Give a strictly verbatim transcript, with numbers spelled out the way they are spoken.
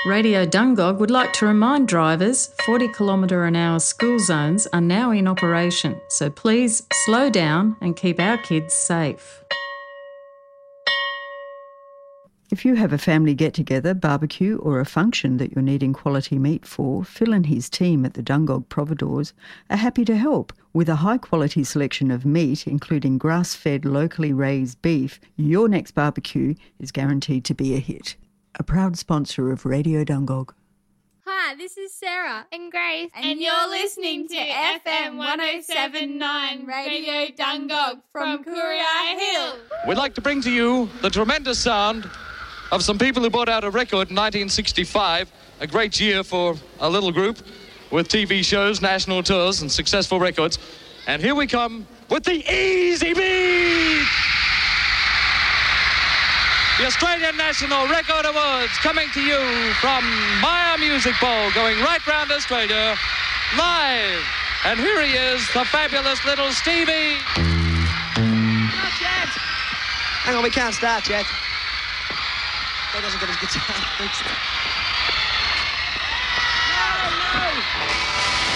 Radio Dungog would like to remind drivers forty kilometre an hour school zones are now in operation, so please slow down and keep our kids safe. If you have a family get-together, barbecue or a function that you're needing quality meat for, Phil and his team at the Dungog Providores are happy to help. With a high-quality selection of meat, including grass-fed, locally raised beef, your next barbecue is guaranteed to be a hit. A proud sponsor of Radio Dungog. Hi, this is Sarah and Grace, and, and you're listening to F M one oh seven point nine Radio Dungog from Cooriyai Hill. We'd like to bring to you the tremendous sound of some people who brought out a record in nineteen sixty-five, a great year for a little group with T V shows, national tours, and successful records. And here we come with the Easy Beat! The Australian National Record Awards coming to you from Myer Music Bowl, going right round Australia, live. And here he is, the fabulous little Stevie. Not yet. Hang on, we can't start yet. He doesn't get his guitar fixed. No, no!